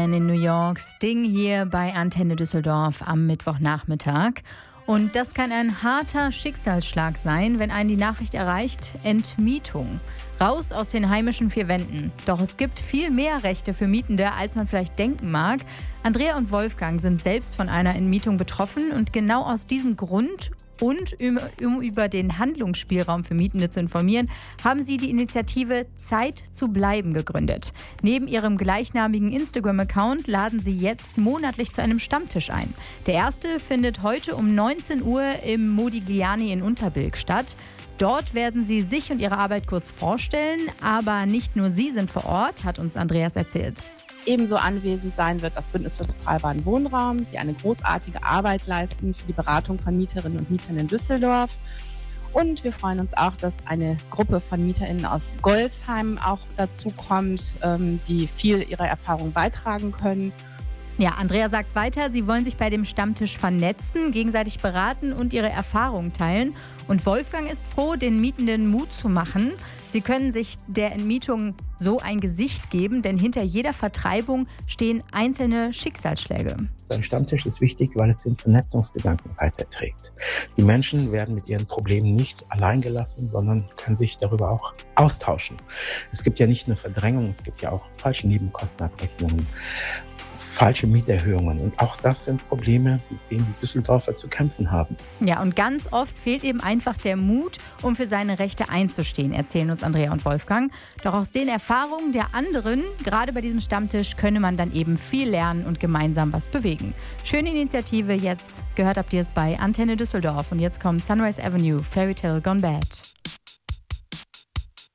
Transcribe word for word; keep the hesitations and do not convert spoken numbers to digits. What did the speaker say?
Man in New York, Sting hier bei Antenne Düsseldorf am Mittwochnachmittag. Und das kann ein harter Schicksalsschlag sein, wenn einen die Nachricht erreicht: Entmietung. Raus aus den heimischen vier Wänden. Doch es gibt viel mehr Rechte für Mietende, als man vielleicht denken mag. Andrea und Wolfgang sind selbst von einer Entmietung betroffen und genau aus diesem Grund und um über den Handlungsspielraum für Mietende zu informieren, haben sie die Initiative Zeit zu bleiben gegründet. Neben ihrem gleichnamigen Instagram-Account laden sie jetzt monatlich zu einem Stammtisch ein. Der erste findet heute um neunzehn Uhr im Modigliani in Unterbilk statt. Dort werden sie sich und ihre Arbeit kurz vorstellen, aber nicht nur sie sind vor Ort, hat uns Andreas erzählt. Ebenso anwesend sein wird das Bündnis für bezahlbaren Wohnraum, die eine großartige Arbeit leisten für die Beratung von Mieterinnen und Mietern in Düsseldorf. Und wir freuen uns auch, dass eine Gruppe von MieterInnen aus Golzheim auch dazu kommt, die viel ihrer Erfahrung beitragen können. Ja, Andrea sagt weiter, sie wollen sich bei dem Stammtisch vernetzen, gegenseitig beraten und ihre Erfahrungen teilen. Und Wolfgang ist froh, den Mietenden Mut zu machen. Sie können sich der Entmietung so ein Gesicht geben, denn hinter jeder Vertreibung stehen einzelne Schicksalsschläge. Ein Stammtisch ist wichtig, weil es den Vernetzungsgedanken weiterträgt. Die Menschen werden mit ihren Problemen nicht allein gelassen, sondern können sich darüber auch austauschen. Es gibt ja nicht nur Verdrängung, es gibt ja auch falsche Nebenkostenabrechnungen, falsche Mieterhöhungen. Und auch das sind Probleme, mit denen die Düsseldorfer zu kämpfen haben. Ja, und ganz oft fehlt eben einfach der Mut, um für seine Rechte einzustehen, erzählen uns Andrea und Wolfgang. Doch aus den Erfahrungen der anderen, gerade bei diesem Stammtisch, könne man dann eben viel lernen und gemeinsam was bewegen. Schöne Initiative jetzt. Gehört habt ihr es bei Antenne Düsseldorf. Und jetzt kommt Sunrise Avenue, Fairy Tale Gone Bad.